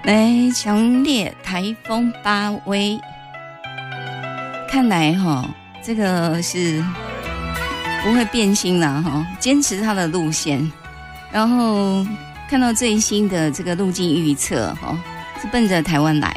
来，强烈台风巴威，看来这个是不会变心啦坚持它的路线。然后看到最新的这个路径预测是奔着台湾来